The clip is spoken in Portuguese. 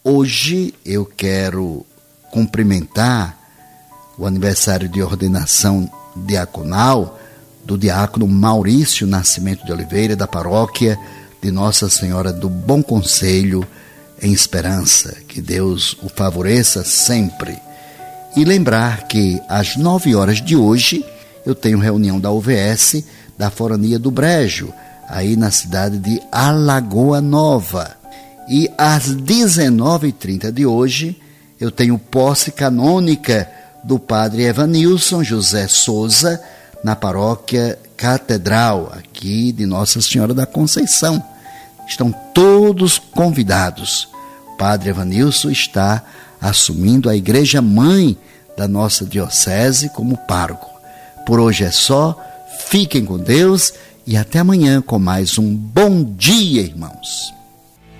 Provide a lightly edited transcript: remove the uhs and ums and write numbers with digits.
Hoje eu quero cumprimentar o aniversário de ordenação diaconal do diácono Maurício Nascimento de Oliveira, da paróquia de Nossa Senhora do Bom Conselho, em Esperança. Que Deus o favoreça sempre. E lembrar que às 9 horas de hoje eu tenho reunião da UVS da Forania do Brejo, aí na cidade de Alagoa Nova. E às 19h30 de hoje eu tenho posse canônica do padre Evanilson José Souza, na paróquia Catedral, aqui de Nossa Senhora da Conceição. Estão todos convidados. O padre Evanilson está assumindo a igreja mãe da nossa diocese como pároco. Por hoje é só, fiquem com Deus e até amanhã com mais um Bom Dia, irmãos.